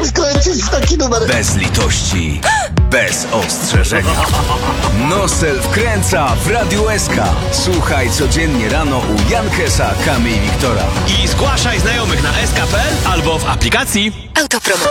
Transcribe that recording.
skończyć w taki numer. Bez litości, bez ostrzeżenia. Nosel wkręca w Radiu SK. Słuchaj codziennie rano u Jankesa, Kamy i Wiktora. I zgłaszaj znajomych na sk.pl albo w aplikacji. Autopromo.